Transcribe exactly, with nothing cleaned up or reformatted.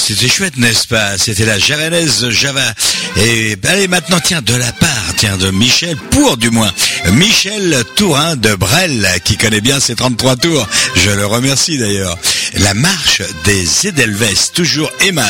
c'était chouette, n'est-ce pas? C'était la javanaise Java. Et allez, maintenant, tiens, de la part, tiens, de Michel, pour du moins, Michel Tourin de Brel, qui connaît bien ses trente-trois tours. Je le remercie d'ailleurs. La marche des Edelweiss, toujours Emma.